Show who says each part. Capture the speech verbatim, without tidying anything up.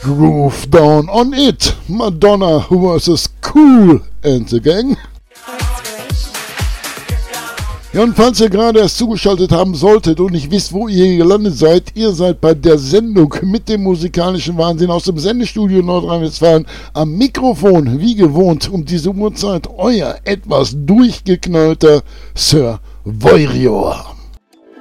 Speaker 1: Groove Down on It, Madonna versus Kool and the Gang. Ja, und falls ihr gerade erst zugeschaltet haben solltet und nicht wisst, wo ihr gelandet seid, ihr seid bei der Sendung mit dem musikalischen Wahnsinn aus dem Sendestudio Nordrhein-Westfalen. Am Mikrofon, wie gewohnt, um diese Uhrzeit euer etwas durchgeknallter Sir Voirior.